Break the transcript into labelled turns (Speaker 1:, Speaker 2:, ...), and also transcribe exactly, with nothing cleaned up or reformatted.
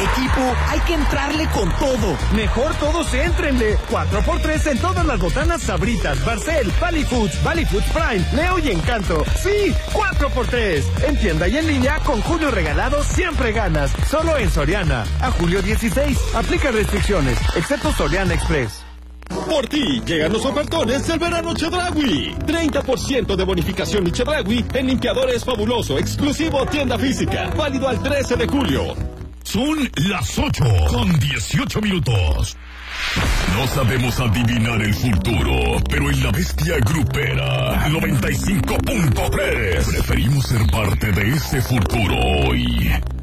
Speaker 1: Equipo, hay que entrarle con todo.
Speaker 2: Mejor todos éntrenle. cuatro por tres en todas las botanas Sabritas, Barcel, Valley Foods, Valley Foods Prime, Leo y Encanto. Sí, cuatro por tres. En tienda y en línea, con Julio Regalado siempre ganas. Solo en Soriana. A julio dieciséis. Aplica restricciones, excepto Soriana Express.
Speaker 3: Por ti, llegan los ofertones del verano Chedraui. treinta por ciento de bonificación y Chedraui en limpiadores fabuloso, exclusivo tienda física. Válido al trece de julio.
Speaker 4: Son las ocho con dieciocho minutos. No sabemos adivinar el futuro, pero en la bestia grupera noventa y cinco punto tres preferimos ser parte de ese futuro hoy.